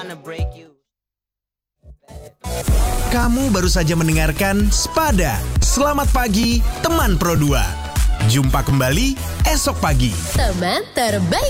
Kamu baru saja mendengarkan Spada. Selamat pagi, teman Pro 2. Jumpa kembali esok pagi. Teman terbaik.